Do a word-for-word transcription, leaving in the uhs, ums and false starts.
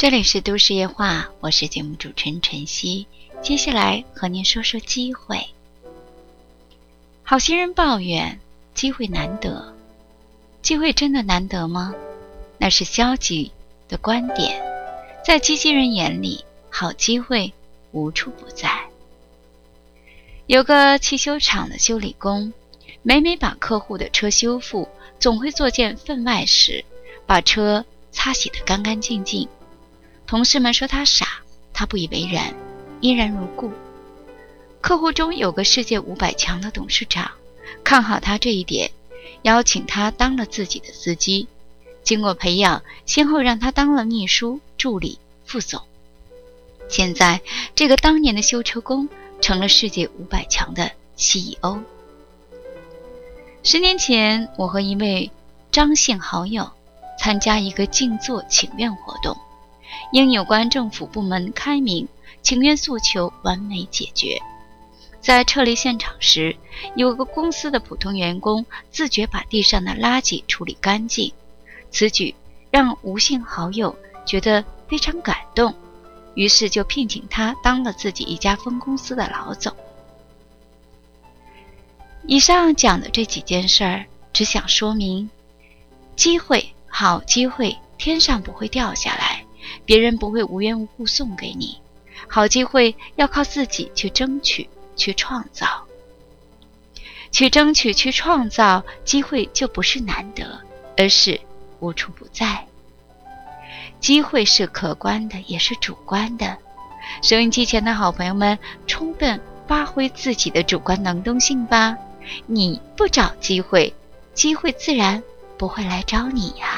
这里是都市夜话，我是节目主持人晨曦。接下来和您说说机会。好些人抱怨机会难得，机会真的难得吗？那是消极的观点。在积极人眼里，好机会无处不在。有个汽修厂的修理工，每每把客户的车修复，总会做件分外事，把车擦洗得干干净净。同事们说他傻，他不以为然，依然如故。客户中有个世界五百强的董事长，看好他这一点，邀请他当了自己的司机。经过培养，先后让他当了秘书、助理、副总。现在这个当年的修车工成了世界五百强的 C E O。 十年前，我和一位张姓好友参加一个静坐请愿活动，应有关政府部门开明，请愿诉求完美解决。在撤离现场时，有个公司的普通员工自觉把地上的垃圾处理干净，此举让吴姓好友觉得非常感动，于是就聘请他当了自己一家分公司的老总。以上讲的这几件事儿，只想说明，机会，好机会，天上不会掉下来，别人不会无缘无故送给你，好机会要靠自己去争取，去创造。去争取，去创造，机会就不是难得，而是无处不在。机会是客观的，也是主观的。收音机前的好朋友们，充分发挥自己的主观能动性吧。你不找机会，机会自然不会来找你呀。